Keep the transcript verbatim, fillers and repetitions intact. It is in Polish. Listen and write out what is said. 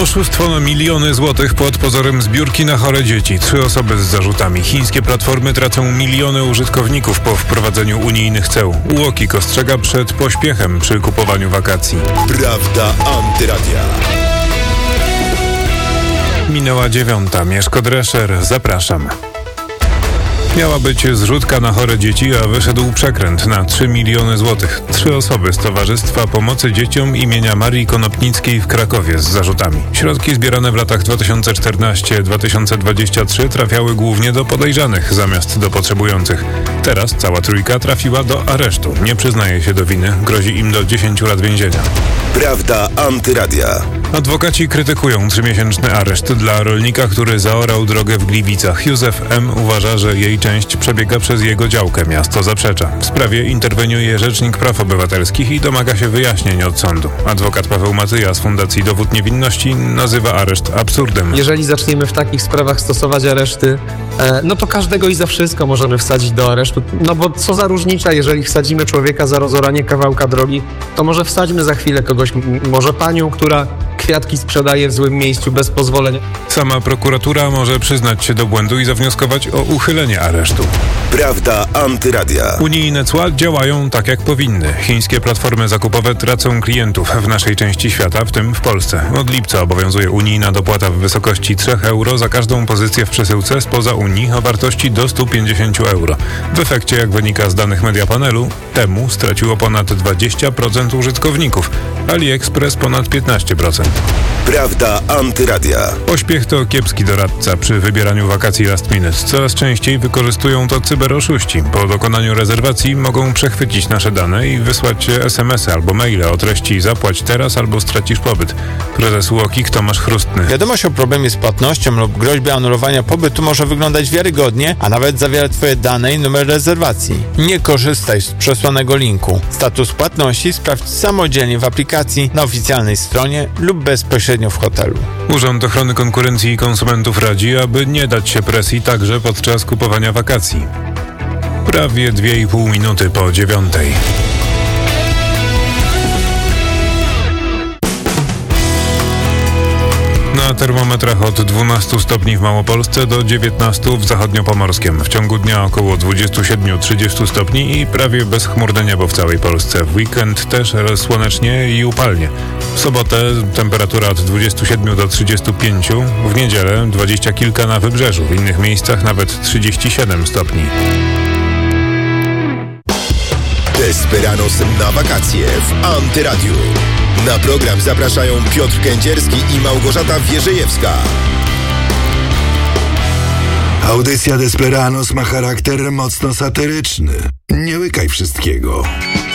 Oszustwo na miliony złotych pod pozorem zbiórki na chore dzieci. Trzy osoby z zarzutami. Chińskie platformy tracą miliony użytkowników po wprowadzeniu unijnych ceł. U O K I ostrzega przed pośpiechem przy kupowaniu wakacji. Prawda Antyradia. Minęła dziewiąta. Mieszko Drescher. Zapraszam. Miała być zrzutka na chore dzieci, a wyszedł przekręt na trzy miliony złotych. Trzy osoby z Towarzystwa Pomocy Dzieciom imienia Marii Konopnickiej w Krakowie z zarzutami. Środki zbierane w latach dwa tysiące czternasty do dwa tysiące dwudziestego trzeciego trafiały głównie do podejrzanych zamiast do potrzebujących. Teraz cała trójka trafiła do aresztu. Nie przyznaje się do winy. Grozi im do dziesięciu lat więzienia. Prawda Antyradia. Adwokaci krytykują trzymiesięczny areszt dla rolnika, który zaorał drogę w Gliwicach. Józef M. uważa, że jej część przebiega przez jego działkę. Miasto zaprzecza. W sprawie interweniuje Rzecznik Praw Obywatelskich i domaga się wyjaśnień od sądu. Adwokat Paweł Matyja z Fundacji Dowód Niewinności nazywa areszt absurdem. Jeżeli zaczniemy w takich sprawach stosować areszty, no to każdego i za wszystko możemy wsadzić do aresztu. No bo co za różnica, jeżeli wsadzimy człowieka za rozoranie kawałka drogi, to może wsadźmy za chwilę kogoś, może panią, która kwiatki sprzedaje w złym miejscu bez pozwolenia. Sama prokuratura może przyznać się do błędu i zawnioskować o uchylenie aresztu. Prawda Antyradia. Unijne cła działają tak jak powinny. Chińskie platformy zakupowe tracą klientów w naszej części świata, w tym w Polsce. Od lipca obowiązuje unijna dopłata w wysokości trzy euro za każdą pozycję w przesyłce spoza Unii o wartości do stu pięćdziesięciu euro. W efekcie, jak wynika z danych Mediapanelu, temu straciło ponad dwadzieścia procent użytkowników. AliExpress ponad piętnaście procent. Prawda Antyradia. Pośpiech to kiepski doradca przy wybieraniu wakacji last minute. Coraz częściej wykorzystują to cyberoszuści. Po dokonaniu rezerwacji mogą przechwycić nasze dane i wysłać es em esy albo maile o treści zapłać teraz albo stracisz pobyt. Prezes U O K I Tomasz Chrustny. Wiadomość o problemie z płatnością lub groźbie anulowania pobytu może wyglądać wiarygodnie, a nawet zawierać twoje dane i numer rezerwacji. Nie korzystaj z przesłanego linku. Status płatności sprawdź samodzielnie w aplikacji, na oficjalnej stronie lub bezpośrednio w hotelu. Urząd Ochrony Konkurencji i Konsumentów radzi, aby nie dać się presji także podczas kupowania wakacji. Prawie dwie i pół minuty po dziewiątej. Na termometrach od dwunastu stopni w Małopolsce do dziewiętnastu w Zachodniopomorskiem. W ciągu dnia około dwudziestu siedmiu do trzydziestu stopni i prawie bezchmurne niebo w całej Polsce. W weekend też słonecznie i upalnie. W sobotę temperatura od dwudziestu siedmiu do trzydziestu pięciu, w niedzielę dwadzieścia kilka na wybrzeżu, w innych miejscach nawet trzydzieści siedem stopni. Desperados na wakacje w Antyradiu. Na program zapraszają Piotr Kędzierski i Małgorzata Wierzejewska. Audycja Desperados ma charakter mocno satyryczny. Nie łykaj wszystkiego.